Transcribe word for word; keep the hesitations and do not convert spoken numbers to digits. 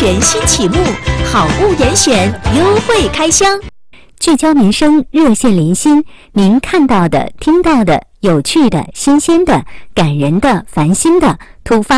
全新启幕，好物严选，优惠开箱。 聚焦民生，热线连心，您看到的、听到的、有趣的、新鲜的、感人的、烦心的、突发